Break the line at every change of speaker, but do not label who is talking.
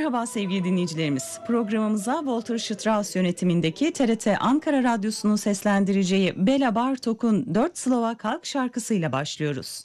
Merhaba sevgili dinleyicilerimiz. Programımıza Walter Strauss yönetimindeki TRT Ankara Radyosu'nun seslendireceği Bela Bartok'un 4 Slovak halk şarkısıyla başlıyoruz.